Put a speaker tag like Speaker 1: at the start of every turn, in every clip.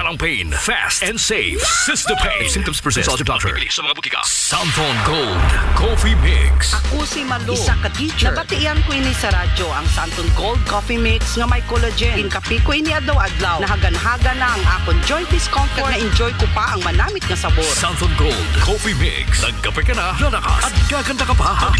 Speaker 1: Walang pain, fast and safe. Sistapain. If symptoms persist, consult your doctor. Sa mga butika. Santon Gold Coffee Mix.
Speaker 2: Ako si Malu, isa ka teacher. Nabatian ko ini sa radyo ang Santon Gold Coffee Mix nga may collagen. Inkapi ko ini adlaw-adlaw. Nahagan-haga na ang akong joint discomfort. Na-enjoy ko pa ang manamit nga sabor.
Speaker 1: Santon Gold Coffee Mix. Nagkape ka na, lalakas at gaganda ka pa.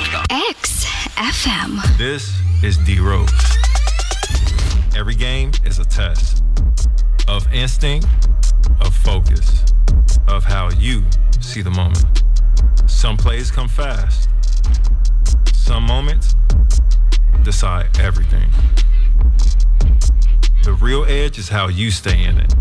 Speaker 3: XFM.
Speaker 4: This is D Rose. Every game is a test of instinct, of focus, of how you see the moment. Some plays come fast. Some moments decide everything. The real edge is how you stay in it.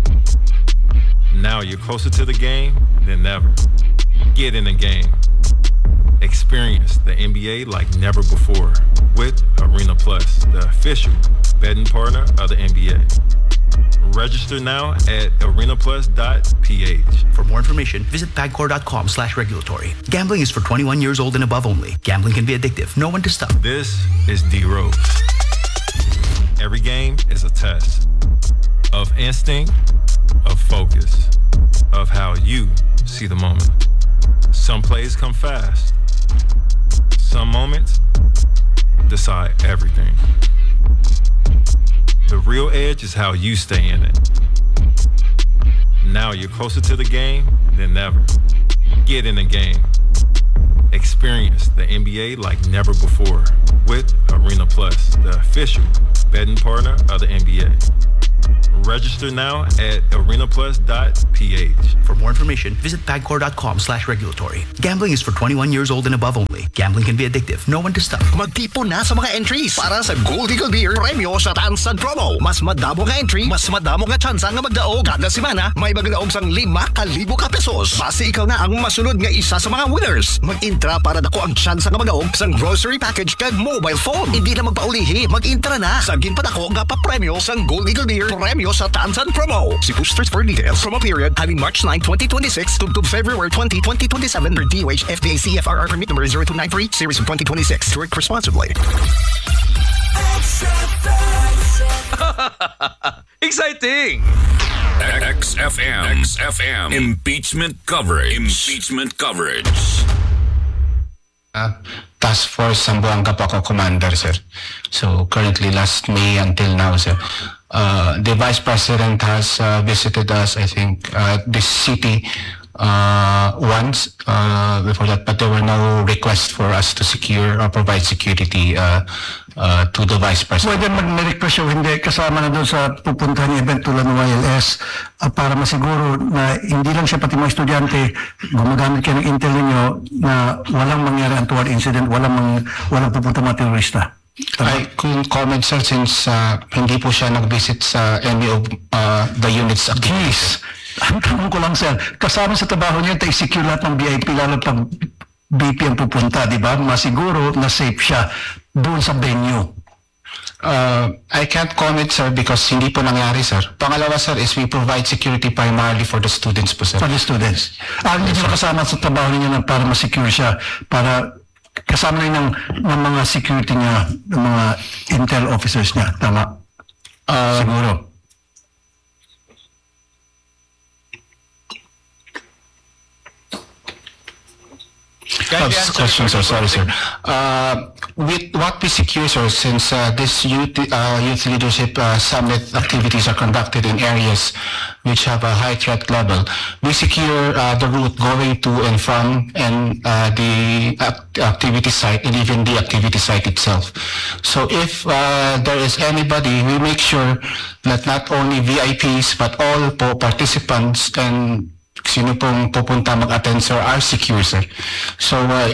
Speaker 4: Now you're closer to the game than ever. Get in the game. Experience the NBA like never before with Arena Plus, the official betting partner of the NBA. Register now at arenaplus.ph.
Speaker 5: For more information, visit pagcor.com/regulatory. Gambling is for 21 years old and above only. Gambling can be addictive. Know when to stop.
Speaker 4: This is D Rose. Every game is a test of instinct, of focus, of how you see the moment. Some plays come fast. Some moments decide everything. The real edge is how you stay in it. Now you're closer to the game than ever. Get in the game. Experience the NBA like never before with Arena Plus, the official betting partner of the NBA. Register now at arenaplus.ph.
Speaker 5: For more information, visit pagcor.com/regulatory. Gambling is for 21 years old and above only. Gambling can be addictive. Know when to stop.
Speaker 6: Magtipon na sa mga entries para sa Gold Eagle Beer Premyo sa Tansan Promo. Mas madamo nga entry, mas madamo nga tsansa nga magdaog. Kada semana, may magdaog sang 5,000 ka pesos. Basta ikaw na ang masunod nga isa sa mga winners. Mag-intra para dako ang tsansa nga magdaog sang grocery package kag mobile phone. Hindi na magpaulihi, mag-intra na. Sagin pa dako nga pa-premyo sang Gold Eagle Beer Premyo sa Tansan Promo. See posters for details. Promo period having March 9, 2026 to February 20, 2027 per DOH FDA CFRR permit number 0293 series of 2026. Drink responsibly.
Speaker 1: Exciting! XFM. Impeachment coverage.
Speaker 7: Task Force Zamboanga pa ako commander, sir. So currently last May until now, sir. The Vice President has visited us, I think, this city once before that, but there were no requests for us to secure or provide security to the Vice President.
Speaker 8: Pwede mag-request o hindi kasama na doon sa pupuntahan ng event tulad ng YLS para masiguro na hindi lang siya pati mga estudyante gumagamit kayo ng intel ninyo na walang mangyari untoward incident, walang pupunta mga terorista.
Speaker 7: I couldn't comment, sir, since hindi po siya nag-visit sa any of the units activities.
Speaker 8: Ang tanong ko lang, sir, kasama sa trabaho niya ta-secure lahat ng VIP, lalo pag BP ang pupunta, di ba? Masiguro na safe siya doon sa venue.
Speaker 7: I can't comment, sir, because hindi po nangyari, sir. Pangalawa, sir, is we provide security primarily for the students po, sir.
Speaker 8: For the students. Hindi niyo kasama sa trabaho niya na para masecure siya, para kasama rin ng mga security niya, ng mga intel officers niya. Tama? Siguro.
Speaker 7: Question, sir. Sorry, sir. With what we secure, sir, since this youth leadership summit activities are conducted in areas which have a high threat level, we secure the route going to and from and the activity site and even the activity site itself. So if there is anybody, we make sure that not only VIPs but all participants and sino pong pupunta mag-attend, sir, are secure, sir. So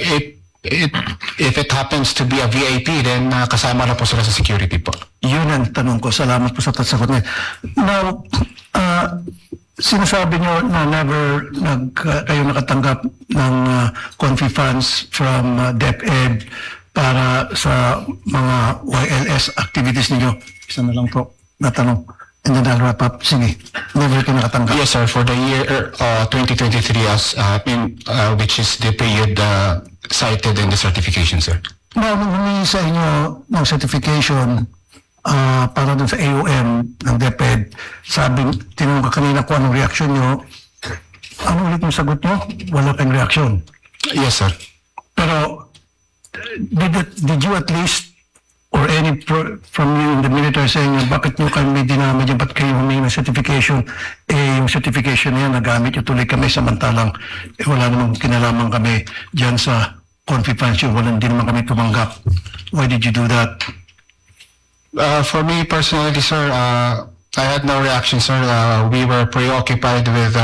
Speaker 7: if it happens to be a VIP, then kasama na po sila sa security po.
Speaker 8: Yun ang tanong ko. Salamat po sa sagot niya. Now, sinasabi niyo na never kayo nakatanggap ng confi funds from DepEd para sa mga YLS activities niyo. Isa na lang po na tanong. And then I'll wrap up. Sige, never ka nakatanggap.
Speaker 7: Yes, sir. For the year 2023, which is the period cited in the certification, sir.
Speaker 8: Now, nung humingi sa inyo ng certification, para dun sa AOM ng DepEd. Tinanong ka kanina kung anong reaksyon nyo. Ano ulit yung sagot nyo? Wala kayong reaksyon.
Speaker 7: Yes, sir.
Speaker 8: Pero, did you at least, or any from you in the military saying, bakit nyo kami dinamay dyan, ba't kayo humingi ng certification? Yung certification na yan, nagamit yung tuloy kami, samantalang wala namang kinalaman kami dyan sa confi-function, walang din naman kami tumanggap. Why did you do that?
Speaker 7: For me personally, sir, I had no reaction, sir. We were preoccupied with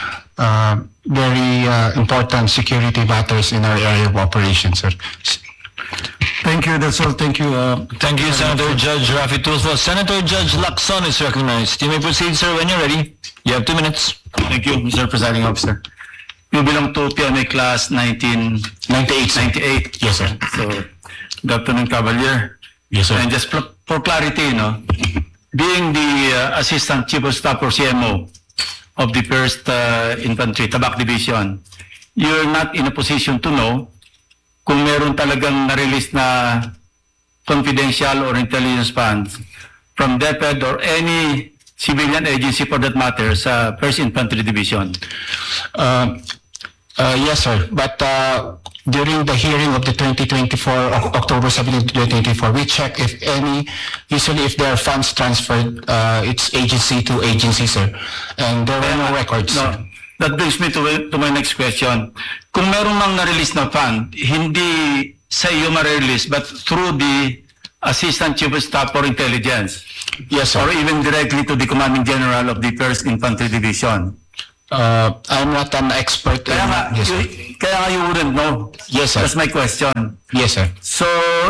Speaker 7: very important security matters in our area of operation, sir.
Speaker 8: Thank you, that's all. Thank you.
Speaker 1: Thank you, Senator Judge Rafi Tulfo. Senator Judge Lacson is recognized. You may proceed, sir, when you're ready. You have 2 minutes.
Speaker 3: Thank you, Mr. Presiding Officer. You belong to PMA Class 1998.
Speaker 7: Yes, sir.
Speaker 3: So, good afternoon, Cavalier.
Speaker 7: Yes, sir.
Speaker 3: And just for clarity, being the Assistant Chief of Staff or CMO of the 1st Infantry Tabak Division, you're not in a position to know kung meron talagang na-release na confidential or intelligence funds from DepEd or any civilian agency for that matter sa 1st Infantry Division.
Speaker 7: Yes, sir. But during the hearing of the 2024, October 17, 2024, we check if any, usually if there are funds transferred, it's agency to agency, sir. And there were no records.
Speaker 3: No. That brings me to my next question. Kung meron mang na-release na fund, hindi sa iyo ma-release but through the Assistant Chief of Staff for Intelligence.
Speaker 7: Yes, sir.
Speaker 3: Or even directly to the Commanding General of the 1st Infantry Division.
Speaker 7: I'm not an expert in... Yes, sir.
Speaker 3: Kaya nga you wouldn't know.
Speaker 7: Yes, sir.
Speaker 3: That's my question.
Speaker 7: Yes, sir.
Speaker 3: So,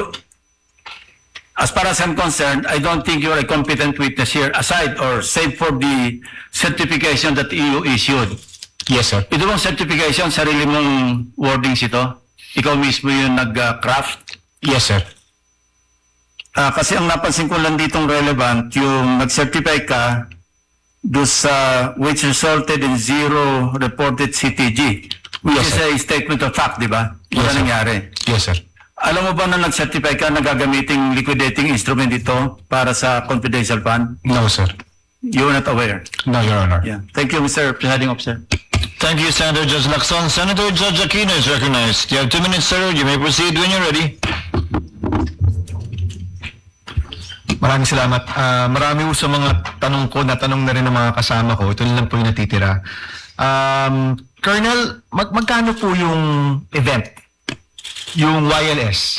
Speaker 3: as far as I'm concerned, I don't think you're a competent witness here, aside or save for the certification that EU issued.
Speaker 7: Yes, sir.
Speaker 3: Ito bang certification, sarili mong wordings ito? Ikaw mismo yung nag-craft?
Speaker 7: Yes, sir.
Speaker 3: Kasi ang napansin ko lang ditong relevant, yung nag-certify ka do sa which resulted in 0 reported CTG, which
Speaker 7: Yes,
Speaker 3: is
Speaker 7: sir.
Speaker 3: a statement of fact, di ba?
Speaker 7: Yes,
Speaker 3: Wala
Speaker 7: sir.
Speaker 3: nangyari.
Speaker 7: Yes, sir.
Speaker 3: Alam mo ba na nag-certify ka na gagamiting liquidating instrument ito para sa confidential fund?
Speaker 7: No, sir.
Speaker 3: You're not aware.
Speaker 7: No, Your Honor.
Speaker 3: Yeah. Thank you, Mr. Presiding Officer.
Speaker 1: Thank you, Senator Judge Lacson. Senator Judge Aquino is recognized. You have 2 minutes, sir. You may proceed when you're ready.
Speaker 9: Maraming salamat. Marami po sa mga tanong ko, natanong na rin ng mga kasama ko. Ito na lang po yung natitira. Colonel, magkano po yung event? Yung YLS?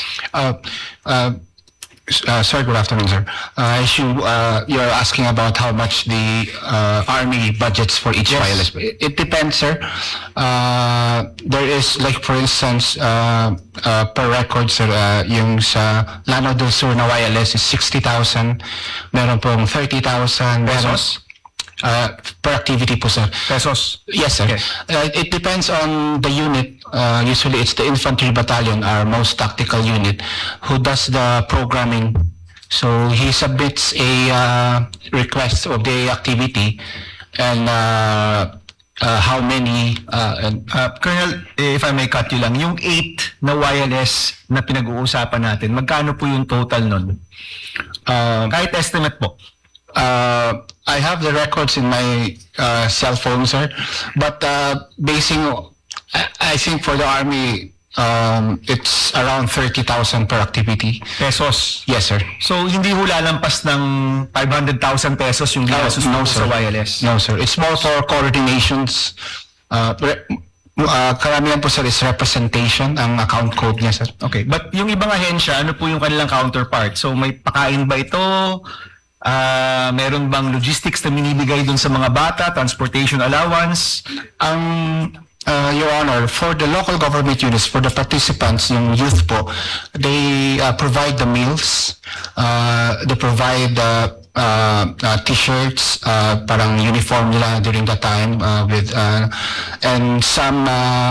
Speaker 7: Sir, good afternoon, sir. You're asking about how much the Army budgets for each wireless. It depends, sir. There is, like, for instance, per record, sir, yung sa Lanao del Sur na wireless is 60,000. Meron pong 30,000.
Speaker 9: Pesos?
Speaker 7: Per activity po, sir.
Speaker 9: Pesos?
Speaker 7: Yes, sir.
Speaker 9: Okay.
Speaker 7: It depends on the unit. Usually, it's the infantry battalion, our most tactical unit, who does the programming. So he submits a request of the activity and how many.
Speaker 9: Colonel, if I may cut you lang, yung 8 na wireless na pinag-uusapan natin, magkano po yung total nun? Kahit estimate po.
Speaker 7: I have the records in my cell phone, sir. But basing, I think for the Army, it's around 30,000 per activity.
Speaker 9: Pesos?
Speaker 7: Yes, sir.
Speaker 9: So, hindi ho lalampas ng 500,000 pesos yung ginastos
Speaker 7: No,
Speaker 9: po
Speaker 7: sir.
Speaker 9: sa wireless?
Speaker 7: No, sir. It's more for coordinations. Karamihan po, sir, is representation, ang account code niya, sir.
Speaker 9: Okay. But yung ibang ahensya, ano po yung kanilang counterpart? So, may pakain ba ito? Meron bang logistics na minibigay dun sa mga bata, transportation allowance?
Speaker 7: Your Honor, for the local government units, for the participants, yung youth po, they provide the meals, they provide t-shirts, parang uniform nila during the time, with and some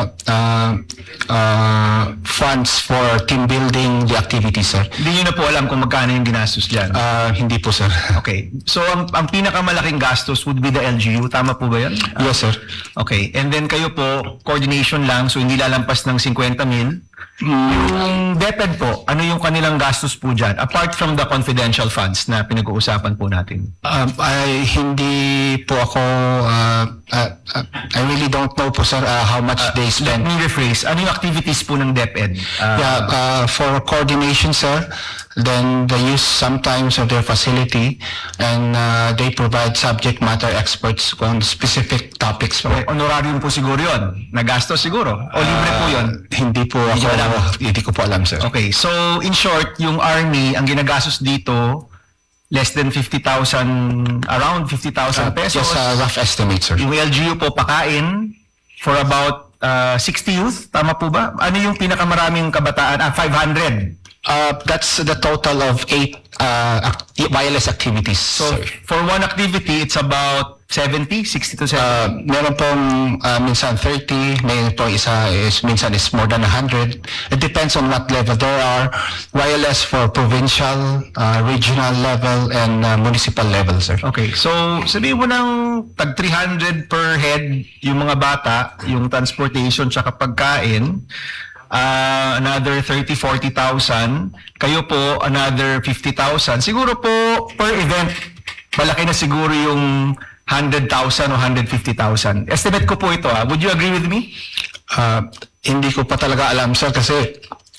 Speaker 7: funds for team building the activities, sir.
Speaker 9: Hindi nyo na po alam kung magkano yung ginastos dyan?
Speaker 7: Hindi po, sir.
Speaker 9: Okay. So, ang pinakamalaking gastos would be the LGU. Tama po ba yan?
Speaker 7: Yes, sir.
Speaker 9: Okay. And then kayo po, coordination lang. So, hindi lalampas ng 50 mil. Yung DepEd po, ano yung kanilang gastos po dyan? Apart from the confidential funds na pinag-uusapan po natin.
Speaker 7: Hindi po ako, I really don't know po, sir, how much they
Speaker 9: Let
Speaker 7: spend.
Speaker 9: me rephrase. Ano yung activities po ng DepEd?
Speaker 7: For coordination, sir, then they use sometimes of their facility and they provide subject matter experts on specific topics po.
Speaker 9: Honorarium po siguro yun. Nagastos siguro. O libre po yun.
Speaker 7: Hindi po
Speaker 9: Hindi
Speaker 7: ako,
Speaker 9: alam.
Speaker 7: hindi ko po alam, sir.
Speaker 9: Okay, so in short, yung Army, ang ginagastos dito, less than 50,000, around 50,000 pesos.
Speaker 7: Just a rough estimate, sir.
Speaker 9: Yung LGU po pakain for about 60 youth. Tama po ba? Ano yung pinakamaraming kabataan? 500.
Speaker 7: That's the total of 8 wireless activities,
Speaker 9: So
Speaker 7: sir.
Speaker 9: for one activity, it's about 60 to 70.
Speaker 7: Meron pong minsan 30, may po isa is minsan is more than 100. It depends on what level. There are wireless for provincial, regional level, and municipal level, sir.
Speaker 9: Okay, so sabihin mo ng tag 300 per head yung mga bata, yung transportation tsaka pagkain, another 30-40,000. Kayo po, another 50,000. Siguro po, per event, malaki na siguro yung 100,000 o 150,000. Estimate ko po ito. Would you agree with me?
Speaker 7: Hindi ko pa talaga alam, sir, kasi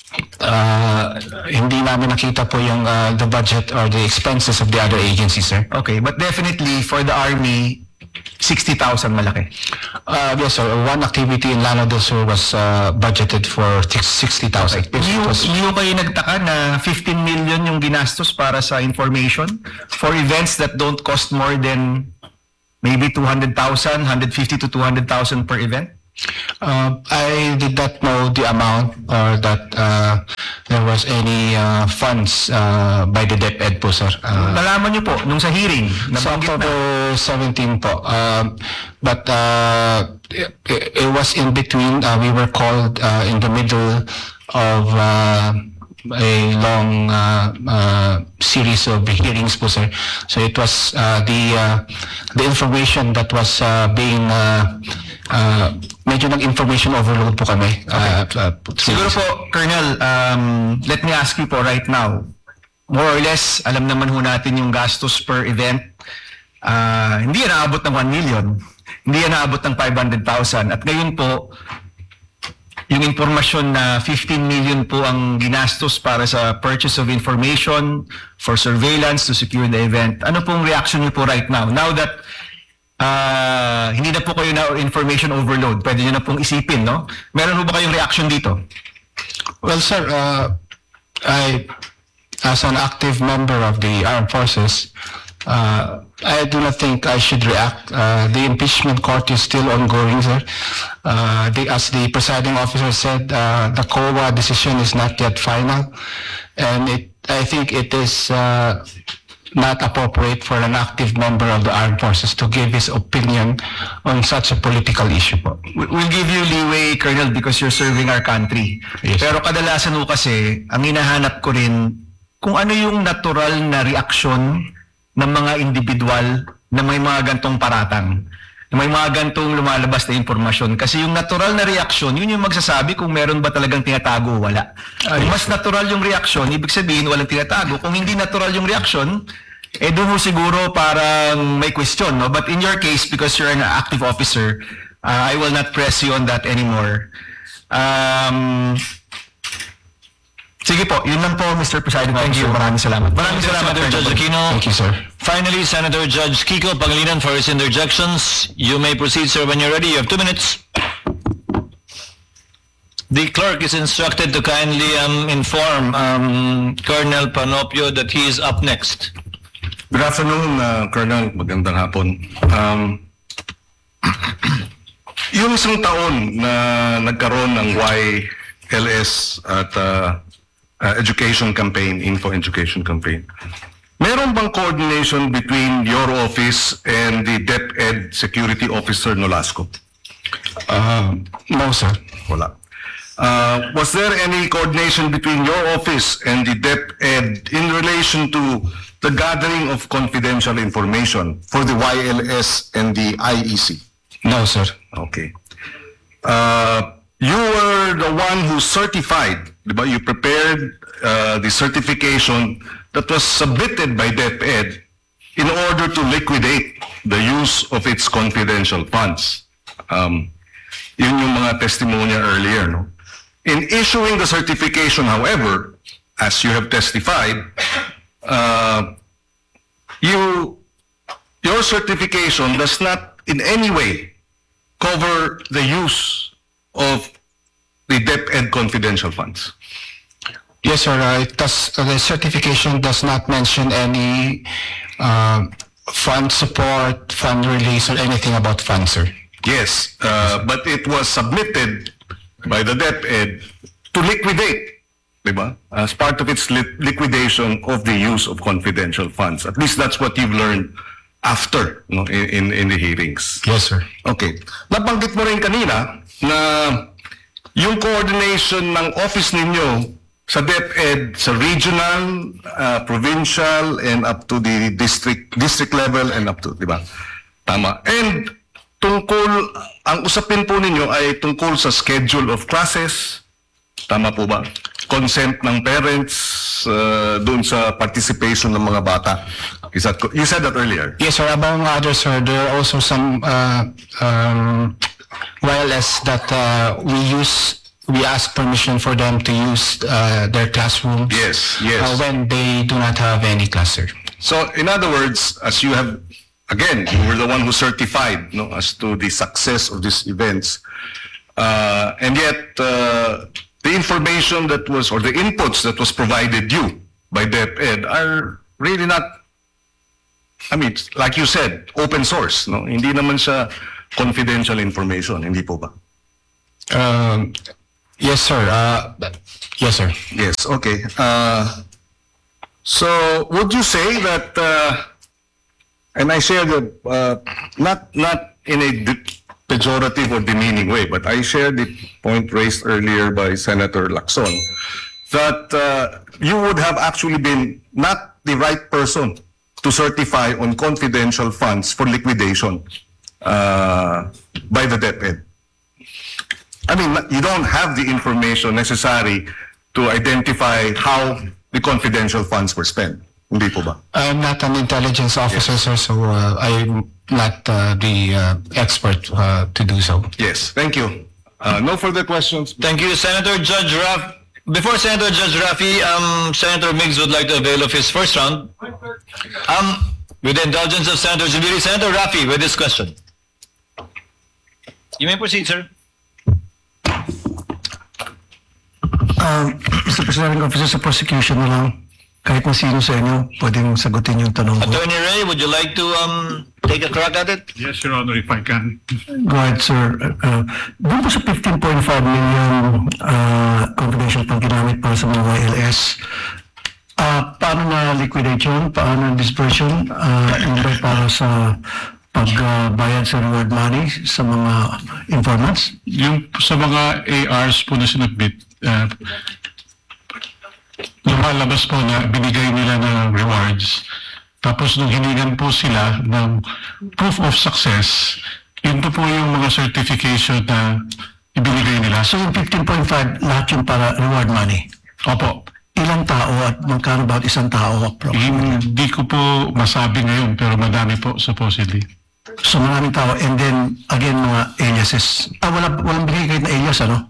Speaker 7: hindi namin nakita po yung the budget or the expenses of the other agencies, sir.
Speaker 9: Okay, but definitely for the Army, 60,000 malaki.
Speaker 7: Yes, sir. One activity in Lano del Sur was budgeted for 60,000.
Speaker 9: Hindi kayo nagtaka na 15 million yung ginastos para sa information for events that don't cost more than maybe 200,000, 150 to 200,000 per event?
Speaker 7: I did not know the amount or that there was any funds by the DepEd po, sir.
Speaker 9: Nalaman niyo po nung sa hearing
Speaker 7: Sa
Speaker 9: nabanggit na.
Speaker 7: October 17 po. But it was in between. We were called in the middle of a long series of hearings po, sir. So it was the information that was being medyo nag-information overload po kami.
Speaker 9: Siguro po, Colonel, let me ask you po right now, more or less, alam naman ho natin yung gastos per event. Hindi yan naabot ng 1 million. Hindi yan naabot ng 500,000. At ngayon po, yung impormasyon na 15 million po ang ginastos para sa purchase of information for surveillance to secure the event. Ano pong reaction niyo po right now? Now that hindi na po kayo na information overload, pwede niyo na pong isipin, no? Meron po ba kayong reaction dito?
Speaker 7: Well, sir, I, as an active member of the armed forces, I do not think I should react. The impeachment court is still ongoing, sir. As the presiding officer said, the COA decision is not yet final, and I think it is not appropriate for an active member of the armed forces to give his opinion on such a political issue po.
Speaker 9: We'll give you leeway, Colonel, because you're serving our country.
Speaker 7: Yes.
Speaker 9: Pero kadalasan ho kasi, ang hinahanap ko rin, kung ano yung natural na reaksyon ng mga individual na may mga gantong paratang, na may mga gantong lumalabas na impormasyon. Kasi yung natural na reaksyon, yun yung magsasabi kung meron ba talagang tinatago o wala. Kung mas natural yung reaksyon, ibig sabihin walang tinatago. Kung hindi natural yung reaksyon, doon ho siguro parang may question, no? But in your case, because you're an active officer, I will not press you on that anymore. Sige po, yun lang po, Mr. Presiding Officer. Maraming salamat. Maraming salamat,
Speaker 10: Senator Judge Aquino.
Speaker 7: Thank you, sir.
Speaker 10: Finally, Senator Judge Kiko Pangilinan for his interjections. You may proceed, sir, when you're ready. You have 2 minutes. The clerk is instructed to kindly inform Colonel Panopio that he is up next.
Speaker 11: Good afternoon, Colonel. Magandang hapon. Yung isang taon na nagkaroon ng YLS at education campaign, info education campaign, meron bang coordination between your office and the DepEd Security Officer Nolasco?
Speaker 7: No, sir.
Speaker 11: Wala. Was there any coordination between your office and the DepEd in relation to the gathering of confidential information for the YLS and the IEC?
Speaker 7: No, sir.
Speaker 11: Okay. you were the one who certified, diba? You prepared the certification that was submitted by DepEd in order to liquidate the use of its confidential funds. Yun yung mga testimonya earlier, no? In issuing the certification, however, as you have testified, your certification does not in any way cover the use of the DepEd confidential funds.
Speaker 7: Yes, sir. The certification does not mention any fund support, fund release, or anything about funds, sir.
Speaker 11: Yes, but it was submitted by the DepEd to liquidate, diba? As part of its liquidation of the use of confidential funds. At least that's what you've learned after, no, in the hearings.
Speaker 7: Yes, sir.
Speaker 11: Okay. Nabanggit mo rin kanina na yung coordination ng office ninyo sa DepEd, sa regional, provincial, and up to the district level and up to, diba? Tama. And tungkol, ang usapin po ninyo ay tungkol sa schedule of classes. Tama po ba? Consent ng parents doon sa participation ng mga bata. You said that earlier.
Speaker 7: Yes, sir. Among others, sir, there are also some wireless that we ask permission for them to use their classrooms.
Speaker 11: Yes.
Speaker 7: When they do not have any class, sir.
Speaker 11: So, in other words, as you have, again, you were the one who certified, no, as to the success of these events. And yet, the information that was, or the inputs that was provided you by DepEd are really not, I mean, like you said, open source, no? Hindi naman siya confidential information, hindi po ba?
Speaker 7: Yes, sir. Yes, sir.
Speaker 11: Yes, okay. So, would you say that, and I share the, not in a pejorative or demeaning way, but I share the point raised earlier by Senator Lacson, that you would have actually been not the right person to certify on confidential funds for liquidation by the DepEd. I mean, you don't have the information necessary to identify how the confidential funds were spent. Hindi po ba?
Speaker 7: I'm not an intelligence officer, sir, so I'm not the expert to do so.
Speaker 11: Yes, thank you. No further questions.
Speaker 10: Thank you, Senator Judge Raff. Before Senator Judge Rafi, Senator Miggs would like to avail of his first round. With the indulgence of Senator Zubiri, Senator Rafi with this question. You may proceed, sir.
Speaker 8: Mr. Presiding Officer, sa prosecution na lang, kahit na sino sa inyo, pwedeng sagutin yung tanong ko.
Speaker 10: Attorney Ray, would you like to take a crack at it?
Speaker 12: Yes, Your Honor, if I can.
Speaker 8: Go ahead, sir. Doon po sa 15.5 million confidential pang ginamit para sa mga YLS, paano na-liquidate yun? Paano na-disperse yun? Yung ba para sa pagbayad sa reward money sa mga informants?
Speaker 12: Yung sa mga ARs po na sinabit, lumalabas po na binigay nila ng rewards. Tapos nung hiningan po sila ng proof of success, yun po yung mga certification na ibinigay nila.
Speaker 8: So yung 15.5, lahat yung para reward money?
Speaker 12: Opo.
Speaker 8: Ilang tao at magkano ba isang tao?
Speaker 12: Hindi ko po masabi ngayon, pero madami po supposedly.
Speaker 8: So maraming tao, and then again mga aliases. Walang binigay kahit na alias, ano?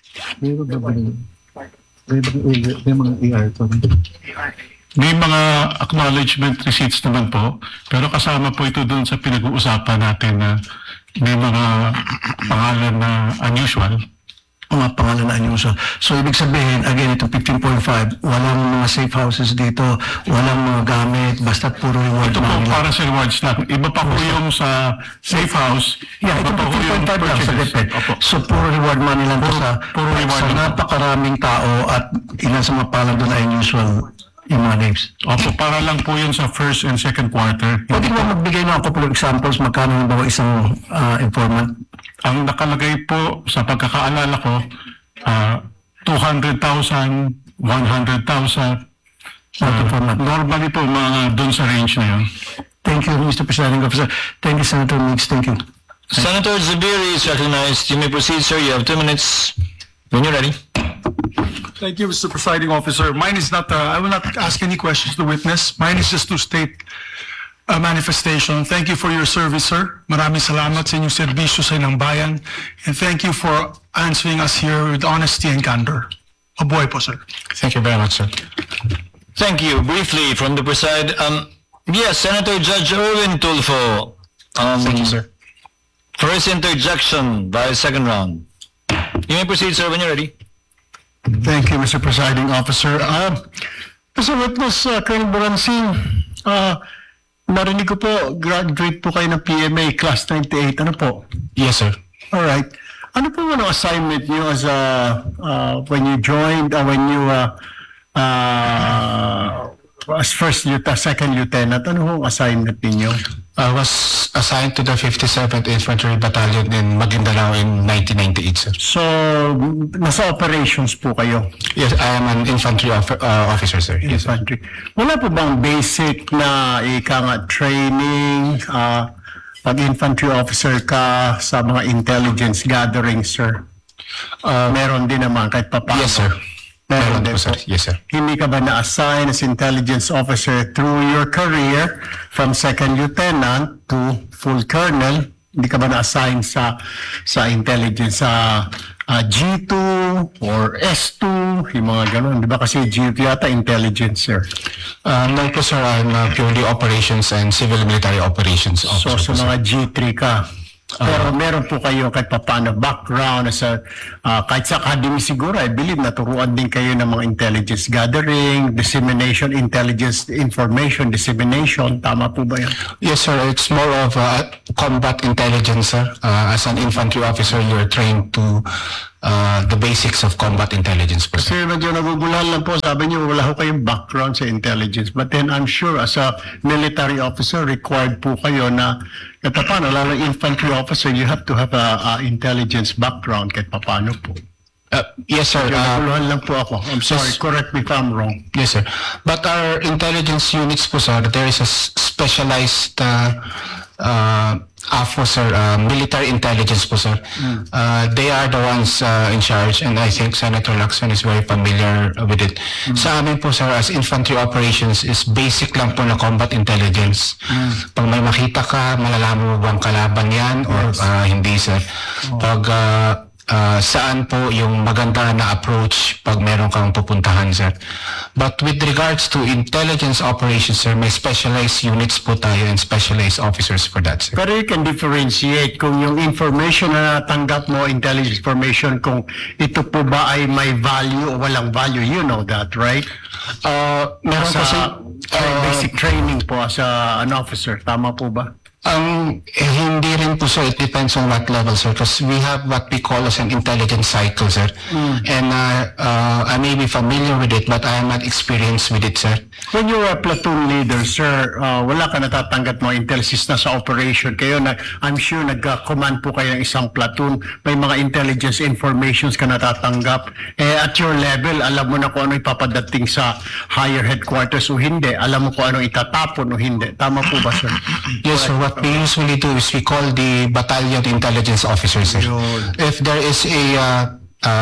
Speaker 12: May mga acknowledgement receipts naman po, pero kasama po ito doon sa pinag-uusapan natin na may mga pangalan na unusual.
Speaker 8: Mga pangalan na unusual. So ibig sabihin, again, ito 15.5, walang mga safe houses dito, walang mga gamit, basta't puro reward.
Speaker 12: Ito po para sa rewards lang. Iba pa po yung sa safe house.
Speaker 8: Yeah, ito 15.5 lang sa DepEd. So puro reward money lang po sa napakaraming tao at ilan sa mga pangalan doon ay unusual yung mga names.
Speaker 12: Opo, para lang po yun sa first and second quarter.
Speaker 8: Pwede mo magbigay ng couple of examples, magkano ba isang informant?
Speaker 12: Ang nakalagay po sa pagkakaalala ko, 200,000, 100,000. Normally po, mga doon sa range na yun.
Speaker 8: Thank you, Mr. Presiding Officer. Thank you, Senator Miggs. Thank you.
Speaker 10: Senator Zubiri is recognized. You may proceed, sir. You have 2 minutes. When you're ready.
Speaker 8: Thank you, Mr. Presiding Officer. Mine is not, I will not ask any questions to the witness. Mine is just to state a manifestation. Thank you for your service, sir. Maraming salamat sa inyong serbisyo sa inang bayan. And thank you for answering us here with honesty and candor. Mabuhay po, sir.
Speaker 7: Thank you very much, sir.
Speaker 10: Thank you. Briefly from the preside. Yes, Senator Judge Erwin Tulfo.
Speaker 7: Thank you, sir.
Speaker 10: First interjection by second round. You may proceed, sir, when you're ready.
Speaker 8: Thank you, Mr. Presiding Officer. Mr. Witness, Colonel Boransing, narinig ko po, graduate po kayo ng PMA, Class 98. Ano po?
Speaker 7: Yes, sir.
Speaker 8: Alright. Ano po ang assignment niyo as when you joined, as second lieutenant? Ano po ang assignment ninyo?
Speaker 7: I was assigned to the 57th Infantry Battalion in Maguindanao in 1998, sir.
Speaker 8: So, nasa operations po kayo?
Speaker 7: Yes, I am an infantry officer, sir. Yes, sir.
Speaker 8: Infantry. Wala po bang basic na training pag infantry officer ka sa mga intelligence gathering, sir? Meron din naman kahit papaano.
Speaker 7: Yes, sir.
Speaker 8: Meron din
Speaker 7: po, sir. Yes, sir.
Speaker 8: Hindi ka ba na-assign as intelligence officer through your career from second lieutenant to full colonel? Hindi ka ba na-assign sa intelligence sa G2 or S2, yung mga ganun? Di ba kasi G2 yata intelligence, sir?
Speaker 7: No po, sir. I'm purely operations and civil military operations officer.
Speaker 8: So sa mga G3 ka. Pero meron po kayo kahit paano background kahit sa academy siguro, I believe naturuan din kayo ng mga intelligence gathering, dissemination, intelligence information, dissemination. Tama po ba yan?
Speaker 7: Yes, sir. It's more of combat intelligence, sir. As an infantry officer, you're trained to the basics of combat intelligence.
Speaker 8: Kasi medyo naguguluhan lang po. Sabi niyo, wala ho kayong background sa intelligence. But then I'm sure as a military officer, required po kayo na kahit paano, lalo infantry officer, you have to have a intelligence background kahit paano po.
Speaker 7: Yes, sir.
Speaker 8: Naguguluhan lang po ako. I'm sorry, correct me if I'm wrong.
Speaker 7: Yes, sir. But our intelligence units po, sir, there is a specialized AFO, sir, military intelligence po, sir. They are the ones in charge, and I think Senator Lacson is very familiar with it. Sa amin po, sir, as infantry operations is basic lang po na combat intelligence. Pag may makita ka, malalaman mo bang kalaban yan or hindi, sir. Pag saan po yung maganda na approach pag meron kang pupuntahan, sir. But with regards to intelligence operations, sir, may specialized units po tayo and specialized officers for that, sir.
Speaker 8: Pero you can differentiate kung yung information na natanggap mo, intelligence information, kung ito po ba ay may value o walang value. You know that, right? Meron po basic training po as an officer. Tama po ba?
Speaker 7: Hindi rin po, sir. It depends on what level, sir. Because we have what we call as an intelligence cycle, sir. And I may be familiar with it, but I am not experienced with it, sir.
Speaker 8: When you're a platoon leader, sir, wala ka natatanggap mo intelligence na sa operation. Kayo, I'm sure nagka-command po kayo ng isang platoon. May mga intelligence informations ka natatanggap. At your level, alam mo na kung ano ipapadating sa higher headquarters o hindi. Alam mo kung ano itatapon o hindi. Tama po ba, sir?
Speaker 7: Yes, sir. What we usually do is we call the battalion intelligence officers, sir. If there is a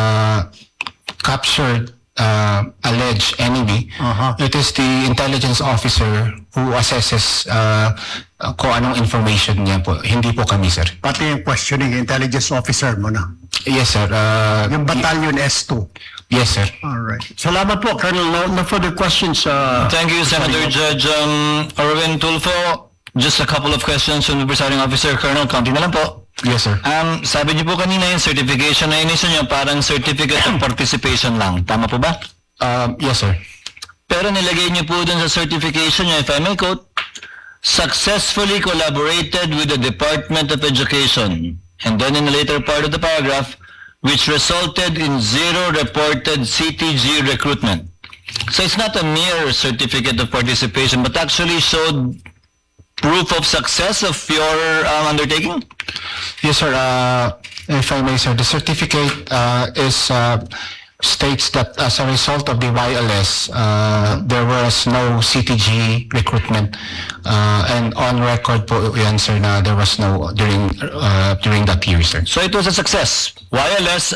Speaker 7: captured alleged enemy, it is the intelligence officer who assesses kung anong information niya po. Hindi po kami, sir.
Speaker 8: Pati yung questioning, intelligence officer mo na?
Speaker 7: Yes, sir.
Speaker 8: Yung battalion S2?
Speaker 7: Yes, sir.
Speaker 8: Alright. Salamat po, Colonel. No further questions.
Speaker 10: Thank you, Senator Judge Erwin Tulfo. Just a couple of questions from the presiding officer. Colonel, konti na lang po.
Speaker 7: Yes, sir.
Speaker 10: Sabi niyo po kanina yung certification na inisyo niyo parang certificate of participation lang. Tama po ba?
Speaker 7: Yes, sir.
Speaker 10: Pero nilagay niyo po dun sa certification niyo, if I may quote, successfully collaborated with the Department of Education. And then in the later part of the paragraph, which resulted in 0 reported CTG recruitment. So it's not a mere certificate of participation, but actually showed proof of success of your undertaking?
Speaker 7: Yes, sir. If I may, sir, the certificate is states that as a result of the YLS, there was no CTG recruitment. And on record po yan, sir, na there was no during that year, sir.
Speaker 10: So it was a success. YLS,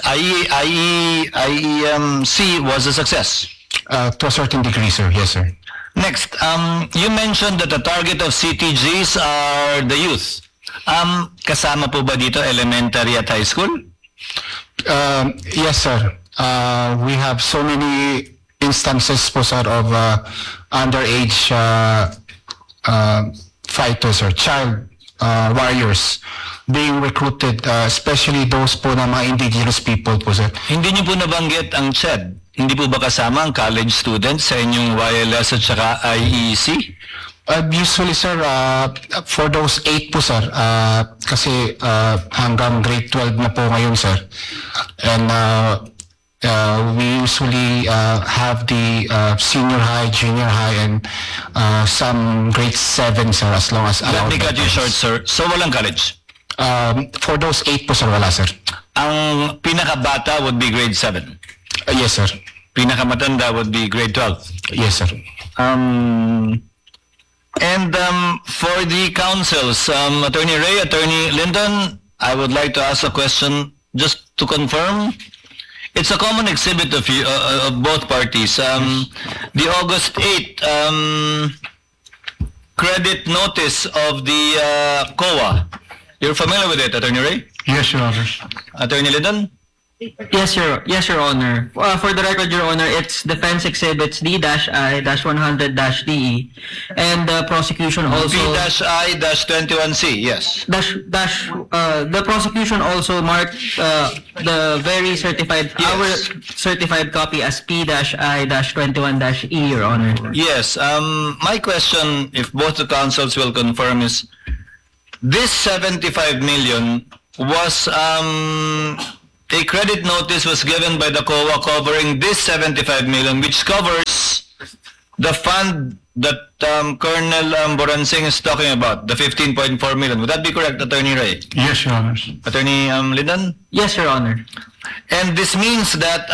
Speaker 10: IEC was a success.
Speaker 7: To a certain degree, sir. Yes, sir.
Speaker 10: Next, you mentioned that the target of CTGs are the youth. Kasama po ba dito elementary at high school?
Speaker 7: Yes, sir. We have so many instances po, sir, of underage fighters or child warriors being recruited, especially those po na mga indigenous people po, sir.
Speaker 10: Hindi niyo po nabanggit ang CHED. Hindi po ba kasama ang college students sa inyong YLS at saka IEC?
Speaker 7: Usually, sir, for those 8 po, sir, kasi hanggang grade 12 na po ngayon, sir. And we usually have the senior high, junior high, and some grade 7, sir, as long as
Speaker 10: Let
Speaker 7: allowed.
Speaker 10: me cut you short, sir. So walang college?
Speaker 7: For those 8 po, sir, wala, sir.
Speaker 10: Ang pinakabata would be grade 7?
Speaker 7: Yes, sir.
Speaker 10: Pinakamatanda would be grade 12?
Speaker 7: Yes, sir.
Speaker 10: And for the councils, Attorney Ray, Attorney Lyndon, I would like to ask a question just to confirm. It's a common exhibit of both parties. The August 8 credit notice of the COA. You're familiar with it, Attorney Ray?
Speaker 12: Yes, Your Honor.
Speaker 10: Attorney Lyndon?
Speaker 13: Yes, Your Honor. For the record, Your Honor, it's Defense Exhibits D-I-100-DE, and the prosecution also
Speaker 10: B-I-21C, yes.
Speaker 13: The prosecution also marked the very certified, our certified copy as P-I-21-E, Your Honor.
Speaker 10: Yes. My question, if both the councils will confirm, is this 75 million was a credit notice was given by the COA covering this 75 million, which covers the fund that Colonel Boransing is talking about, the 15.4 million. Would that be correct, Attorney Ray?
Speaker 12: Yes, Your Honor.
Speaker 10: Attorney Lyndon?
Speaker 13: Yes, Your Honor.
Speaker 10: And this means that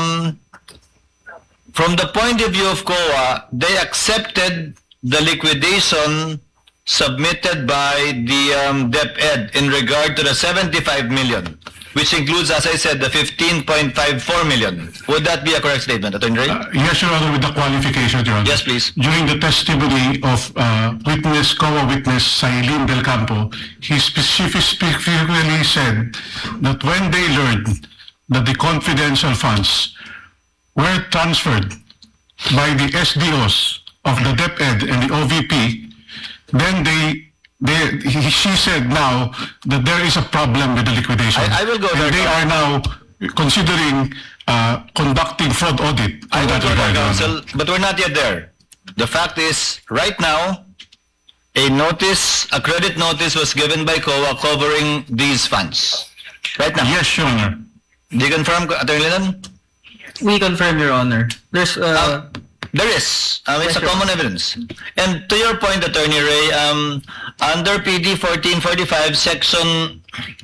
Speaker 10: from the point of view of COA, they accepted the liquidation submitted by the DepEd in regard to the 75 million, which includes, as I said, the 15.54 million. Would that be a correct statement, Attorney Ray?
Speaker 12: Yes, Your Honor, with the qualification, Your Honor.
Speaker 10: Yes, please.
Speaker 12: During the testimony of COA witness Sailin Del Campo, he specifically said that when they learned that the confidential funds were transferred by the SDOs of the DepEd and the OVP, then she said now that there is a problem with the liquidation.
Speaker 10: I will go there.
Speaker 12: And they are now considering conducting fraud audit.
Speaker 10: I will go there, Counsel, but we're not yet there. The fact is, right now, a credit notice was given by COA covering these funds. Right now.
Speaker 12: Yes, Your Honor.
Speaker 10: Do you confirm, Attorney Lennon?
Speaker 13: We confirm, Your Honor.
Speaker 10: There is. It's a common evidence. And to your point, Attorney Ray, under PD 1445, Section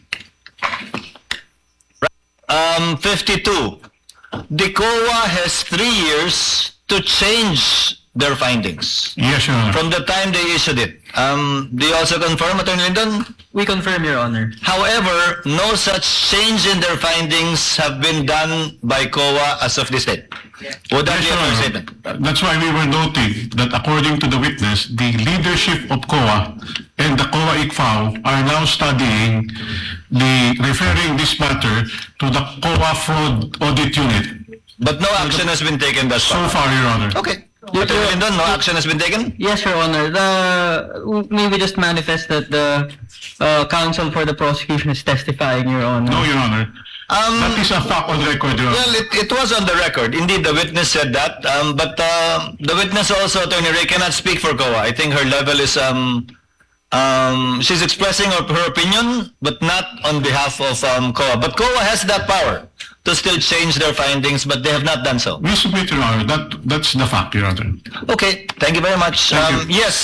Speaker 10: 52, the COA has 3 years to change their findings.
Speaker 12: Yes, Your Honor.
Speaker 10: From the time they issued it. Do you also confirm, Attorney Lyndon?
Speaker 13: We confirm, Your Honor.
Speaker 10: However, no such change in their findings have been done by COA as of this date. Would that be a fair statement?
Speaker 12: That's why we were noting that according to the witness, the leadership of COA and the COA ICFAO are now studying referring this matter to the COA fraud audit unit.
Speaker 10: But no action has been taken thus far?
Speaker 12: So far, Your Honor.
Speaker 10: Okay. Attorney Lyndon, no action has been taken?
Speaker 13: Yes, Your Honor. May we just manifest that the counsel for the prosecution is testifying, Your Honor?
Speaker 12: No, Your Honor. That is a fact on record, Your Honor.
Speaker 10: Well, it was on the record. Indeed, the witness said that. But the witness also, Attorney Ray, cannot speak for COA. I think her level is, she's expressing her opinion, but not on behalf of COA. But COA has that power to still change their findings, but they have not done so.
Speaker 12: We submit, Your Honor. That's the fact, Your Honor.
Speaker 10: Okay, thank you very much. Yes,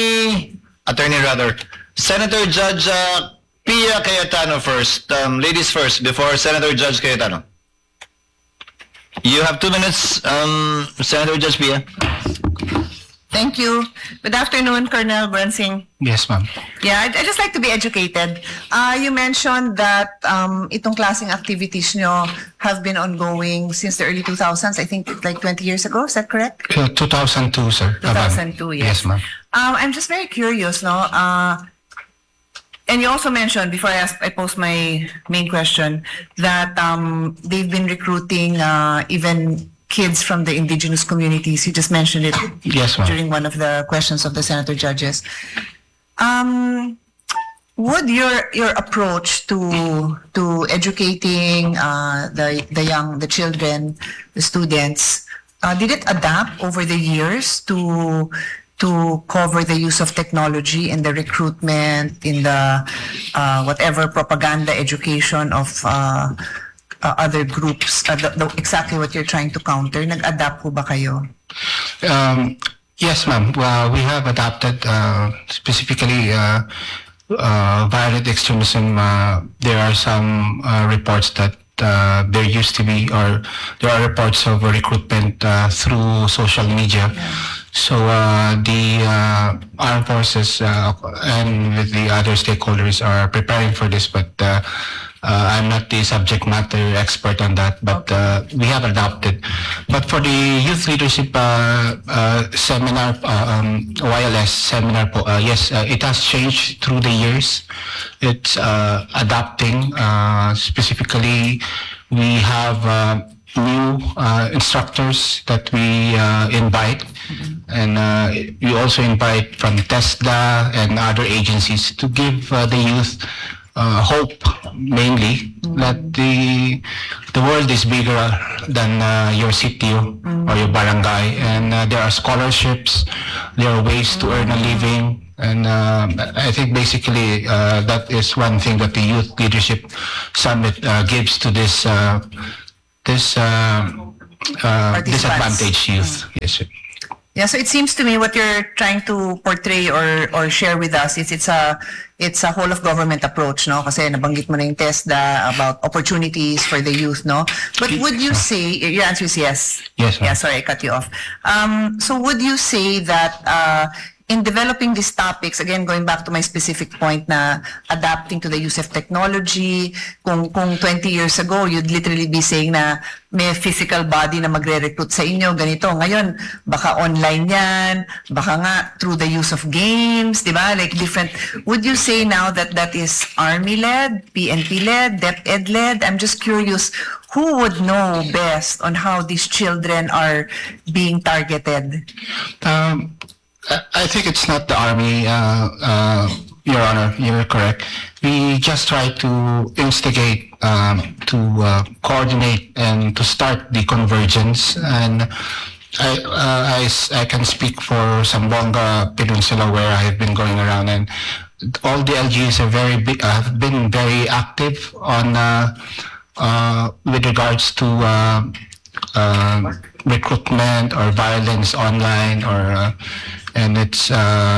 Speaker 10: Senator Judge Pia Cayetano first. Ladies first, before Senator Judge Cayetano. You have 2 minutes, Senator Judge Pia.
Speaker 14: Thank you. Good afternoon, Colonel Bransing.
Speaker 7: Yes, ma'am.
Speaker 14: Yeah, I'd just like to be educated. You mentioned that itong klaseng activities nyo have been ongoing since the early 2000s, I think like 20 years ago, is that correct?
Speaker 7: 2002, sir.
Speaker 14: 2002, yes.
Speaker 7: Yes, ma'am.
Speaker 14: I'm just very curious, no? And you also mentioned, before I pose my main question, that they've been recruiting even kids from the indigenous communities. You just mentioned it
Speaker 7: Yes, ma'am.
Speaker 14: during one of the questions of the senator judges. Would your approach to educating the children, the students, did it adapt over the years to cover the use of technology in the recruitment, in the whatever propaganda education of other groups, exactly what you're trying to counter? Nag-adapt po ba kayo?
Speaker 7: Yes, ma'am. Well, we have adapted specifically violent extremism. There are some reports that there used to be, or there are reports of recruitment through social media. So the armed forces and with the other stakeholders are preparing for this, but I'm not the subject matter expert on that, but we have adopted. But for the youth leadership seminar, YLS seminar, yes, it has changed through the years. It's adapting. Specifically, we have new instructors that we invite, and we also invite from TESDA and other agencies to give the youth hope, mainly that the world is bigger than your city or your barangay, and there are scholarships, there are ways to earn a living. And I think basically that is one thing that the Youth Leadership Summit gives to this disadvantaged youth. Yes, sir.
Speaker 14: Yeah, so it seems to me what you're trying to portray or share with us is it's a whole of government approach, no? Kasi nabanggit mo na yung TESDA about opportunities for the youth, no? But would you say, your answer is yes?
Speaker 7: Yes, ma'am.
Speaker 14: Yeah, sorry, I cut you off. So would you say that in developing these topics, again, going back to my specific point na adapting to the use of technology, kung 20 years ago, you'd literally be saying na may physical body na magre-recruit sa inyo, ganito. Ngayon, baka online yan, baka nga through the use of games, di ba? Like different. Would you say now that that is Army-led, PNP-led, DepEd-led? I'm just curious, who would know best on how these children are being targeted?
Speaker 7: I think it's not the Army, Your Honor, you're correct. We just try to instigate, to coordinate and to start the convergence. And I can speak for Zamboanga Peninsula, where I have been going around, and all the LGUs are have been very active on with regards to recruitment or violence online, or and it's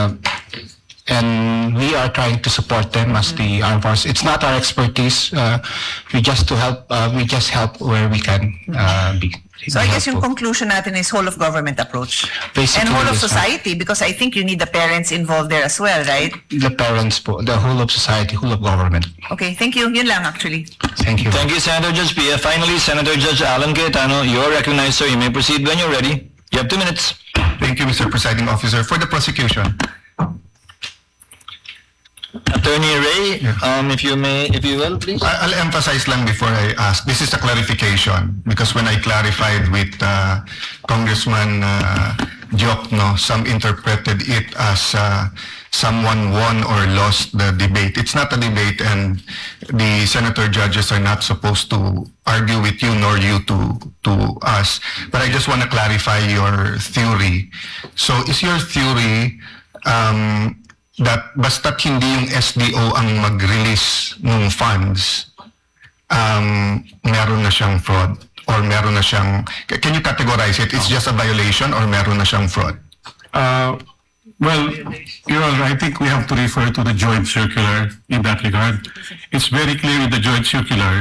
Speaker 7: and we are trying to support them as the armed force. It's not our expertise. We just help where we can be.
Speaker 14: So I guess yung conclusion natin is whole of government approach.
Speaker 7: Basically,
Speaker 14: and whole of
Speaker 7: yes,
Speaker 14: society, because I think you need the parents involved there as well, right?
Speaker 7: The parents, the whole of society, whole of government.
Speaker 14: Okay, thank you. Yun lang actually.
Speaker 7: Thank you.
Speaker 10: Thank you, Senator Judge Pia. Finally, Senator Judge Alan Cayetano, you're recognized, sir. You may proceed when you're ready. You have 2 minutes.
Speaker 15: Thank you, Mr. Presiding Officer. For the prosecution.
Speaker 10: Attorney Ray, if you will, please.
Speaker 15: I'll emphasize lang before I ask. This is a clarification because when I clarified with Congressman Diokno, some interpreted it as someone won or lost the debate. It's not a debate, and the senator judges are not supposed to argue with you nor you to us. But I just want to clarify your theory. So is your theory that basta't hindi yung SDO ang mag-release ng funds, meron na siyang fraud or meron na siyang, can you categorize it? It's just a violation or meron na siyang fraud?
Speaker 12: Well, Your Honor, I think we have to refer to the joint circular in that regard. It's very clear in the joint circular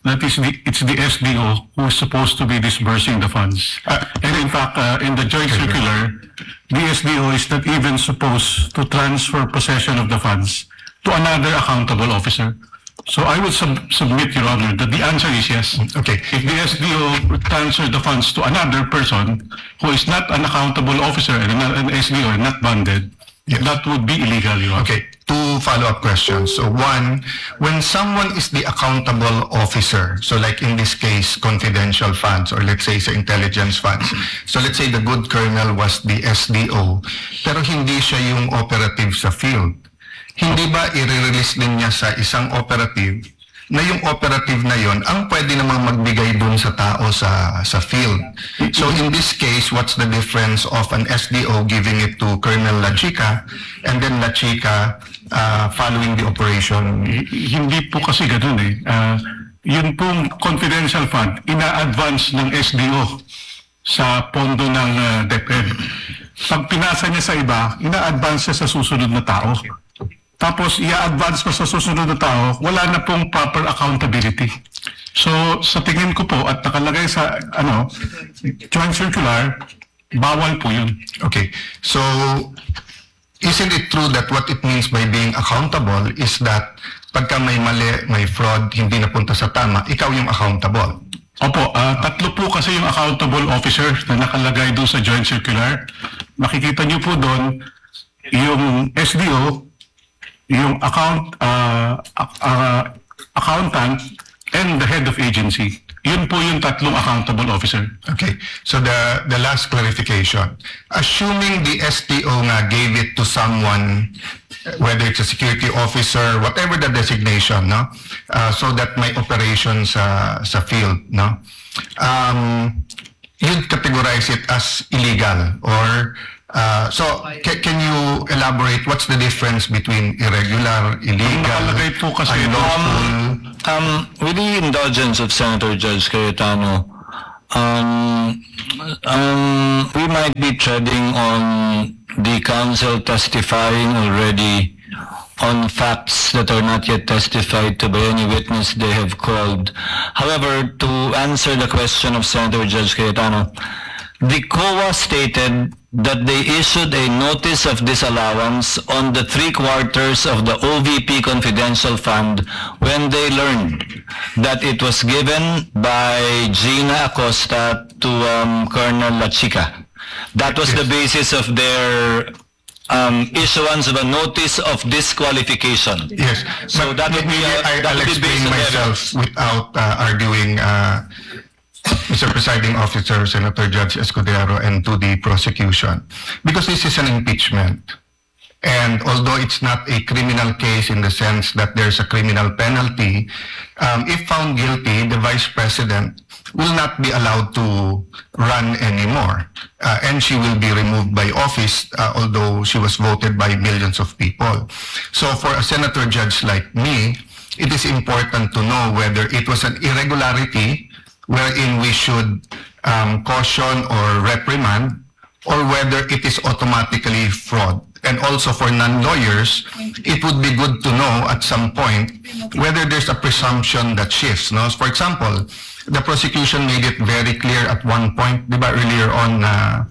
Speaker 12: that it's the SDO who is supposed to be disbursing the funds. And in fact, in the joint circular, the SDO is not even supposed to transfer possession of the funds to another accountable officer. So I would submit, Your Honor, that the answer is yes.
Speaker 15: Okay.
Speaker 12: If the SDO transfer the funds to another person who is not an accountable officer and an SDO and not bonded, that would be illegal, Your Honor.
Speaker 15: Okay, two follow-up questions. So one, when someone is the accountable officer, so like in this case, confidential funds, or let's say sa intelligence funds. So let's say the good colonel was the SDO, pero hindi siya yung operative sa field. Hindi ba i-release din niya sa isang operative na yung operative na yon ang pwede namang magbigay dun sa tao sa field? So in this case, what's the difference of an SDO giving it to Colonel La Chica and then La Chica following the operation?
Speaker 12: Hindi po kasi ganun eh. Yun pong confidential fund, ina-advance ng SDO sa pondo ng DepEd. Pag pinasa niya sa iba, ina-advance siya sa susunod na tao. Tapos i-advance pa sa susunod na tao, wala na pong proper accountability. So sa tingin ko po at nakalagay sa joint circular, bawal po yun.
Speaker 15: Okay. So isn't it true that what it means by being accountable is that pagka may mali, may fraud, hindi napunta sa tama, ikaw yung accountable?
Speaker 12: Opo, tatlo po kasi yung accountable officers na nakalagay doon sa joint circular. Makikita niyo po doon yung SDO, yung accountant, and the head of agency. Yun po yung tatlong accountable officer.
Speaker 15: Okay. So the last clarification. Assuming the STO nga gave it to someone, whether it's a security officer, whatever the designation, no? So that may operation sa field, no? You'd categorize it as illegal or so can you elaborate what's the difference between irregular, illegal, unlawful?
Speaker 10: With the indulgence of Senator Judge Cayetano, we might be treading on the counsel testifying already on facts that are not yet testified to by any witness they have called. However, to answer the question of Senator Judge Cayetano, the COA stated that they issued a notice of disallowance on the 3/4 of the OVP confidential fund when they learned that it was given by Gina Acosta to Colonel La Chica. That was the basis of their issuance of a notice of disqualification.
Speaker 15: Yes.
Speaker 10: So that would be
Speaker 15: I'll explain myself without arguing, Mr. Presiding Officer, Senator Judge Escudero, and to the prosecution. Because this is an impeachment. And although it's not a criminal case in the sense that there's a criminal penalty, if found guilty, the Vice President will not be allowed to run anymore. And she will be removed by office, although she was voted by millions of people. So for a Senator Judge like me, it is important to know whether it was an irregularity wherein we should caution or reprimand, or whether it is automatically fraud. And also for non-lawyers, it would be good to know at some point whether there's a presumption that shifts. No? For example, the prosecution made it very clear at one point, di ba, earlier on,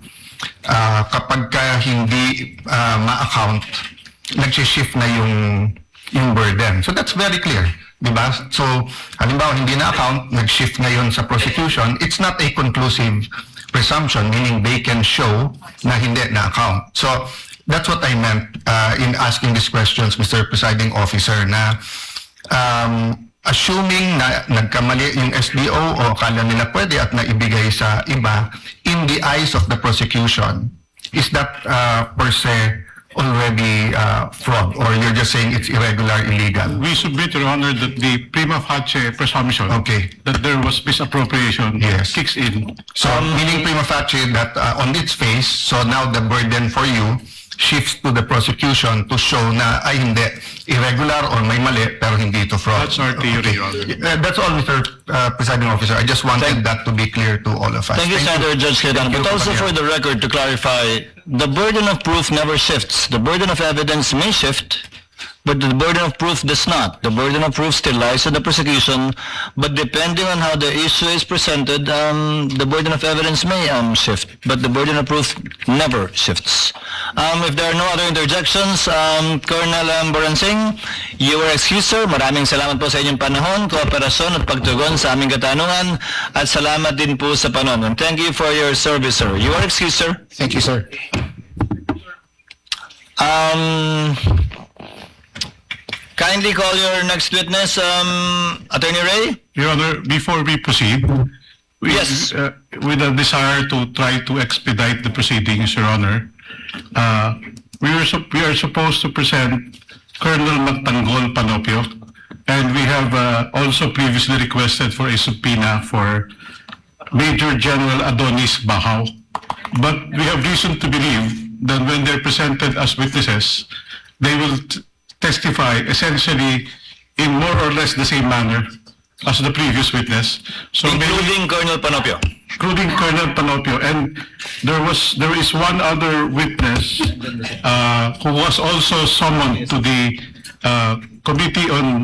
Speaker 15: kapag ka hindi ma-account, nag-shift na yung burden. So that's very clear. Diba? So, halimbawa, hindi na-account, nag-shift ngayon sa prosecution, it's not a conclusive presumption, meaning they can show na hindi na-account. So, that's what I meant in asking these questions, Mr. Presiding Officer, na assuming na nagkamali yung SDO o akala nila pwede at naibigay sa iba, in the eyes of the prosecution, is that per se already fraud, or you're just saying it's irregular, illegal?
Speaker 12: We submit, Your Honor, that the prima facie presumption that there was misappropriation kicks in.
Speaker 15: So, meaning prima facie that on its face, so now the burden for you shifts to the prosecution to show na ay hindi, irregular or may mali pero hindi ito fraud.
Speaker 12: That's our theory, Your Honor.
Speaker 15: That's all, Mr. Presiding Officer. I just wanted that to be clear to all of us.
Speaker 10: Thank you, Senator Judge Cayetano. But also for the record, to clarify, the burden of proof never shifts. The burden of evidence may shift, but but the burden of proof does not. The burden of proof still lies on the prosecution, but depending on how the issue is presented, the burden of evidence may shift, but the burden of proof never shifts. If there are no other interjections, Colonel Boransing, you are excused, sir. Maraming salamat po sa inyong panahon, kooperasyon at pagtugon sa aming katanungan, at salamat din po sa panon. And thank you for your service, sir. You are excused, sir.
Speaker 7: Thank you, sir.
Speaker 10: Kindly call your next witness, Attorney Ray.
Speaker 12: Your Honor, before we proceed,
Speaker 10: Yes.
Speaker 12: With a desire to try to expedite the proceedings, Your Honor, we are supposed to present Colonel Magtanggol Panopio, and we have also previously requested for a subpoena for Major General Adonis Bahaw. But we have reason to believe that when they're presented as witnesses, they will testify essentially in more or less the same manner as the previous witness. So
Speaker 10: including Colonel Panopio.
Speaker 12: Including Colonel Panopio. And there is one other witness who was also summoned to the Committee on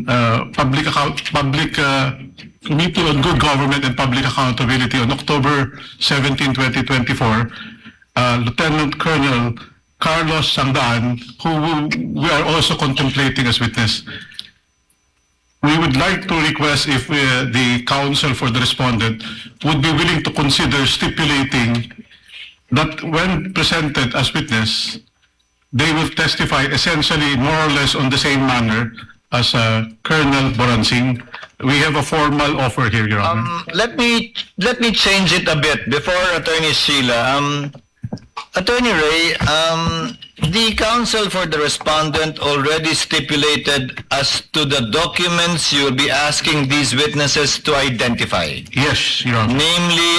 Speaker 12: Committee on Good Government and Public Accountability on October 17, 2024, Lieutenant Colonel Carlos Sangdaan, who we are also contemplating as witness. We would like to request if the counsel for the respondent would be willing to consider stipulating that when presented as witness, they will testify essentially more or less on the same manner as Colonel Boransing. We have a formal offer here, Your Honor.
Speaker 10: Let me change it a bit before Attorney Sheila. Attorney Ray, the counsel for the respondent already stipulated as to the documents you will be asking these witnesses to identify.
Speaker 12: Yes, Your Honor.
Speaker 10: Namely,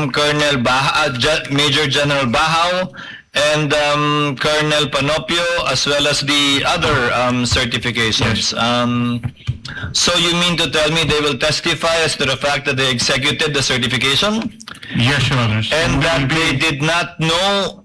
Speaker 10: Major General Bahaw and Colonel Panopio, as well as the other certifications. Yes. So you mean to tell me they will testify as to the fact that they executed the certification?
Speaker 12: Yes, Your Honor.
Speaker 10: And that they did not know